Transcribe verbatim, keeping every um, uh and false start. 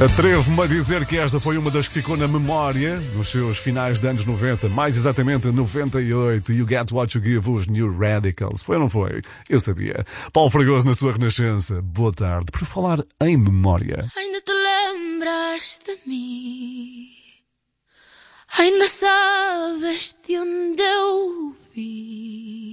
Atrevo-me a dizer que esta foi uma das que ficou na memória nos seus finais de anos noventa, mais exatamente noventa e oito. You Get What You Give, os New Radicals. Foi ou não foi? Eu sabia. Paulo Fragoso na sua renascença. Boa tarde. Por falar em memória. Ainda te lembras de mim? Ainda sabes de onde eu vi?